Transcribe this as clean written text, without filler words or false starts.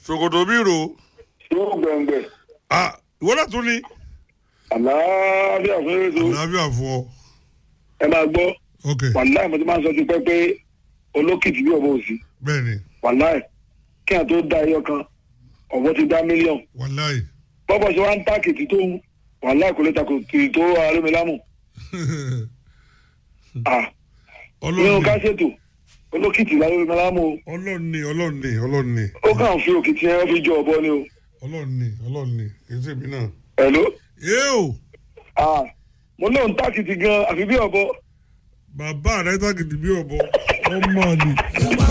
ṣòkòtò bírò. yóò gbẹ̀ngbẹ̀. Ìwọ náà tún ní. àlàáfíà fún ètò. Àlàáfíà fún ọ. ẹ máa gbọ́. Ok. wàláì mo ti máa ń sọ ti pẹ́ pé olókìtì bí ọ̀bọ òsì. Bẹ́ẹ̀ni. wàláì kí n tó da ẹyọ kan ọ̀bọ ti dá mílíọ̀nù. Wàláì. bọ́bọ̀ ṣe wá ń tákìtì tó ń wàláì kò lè takò tì tó arómilámù. nínú kásẹ̀tò olókìtì arómilámù. Ọlọ́ọ̀ni. ó kàn fi òkìtì yẹn fi jọ ọ̀bọ ni o. Ọlọ́ọ̀ni kì í ṣèmi náà. Hello. Yóò. mo lóun tákìtì gan àfi bí ọ̀bọ. Bàbá rẹ̀ tákìtì bí ọ̀bọ. Ọmọ ni.